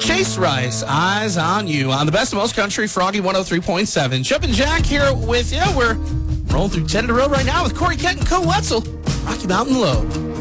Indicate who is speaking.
Speaker 1: Chase Rice, Eyes on You on the best of most country, Froggy 103.7. Chip and Jack here with you. We're rolling through 10 in a row right now with Corey Kent and Co. Wetzel, Rocky Mountain Low.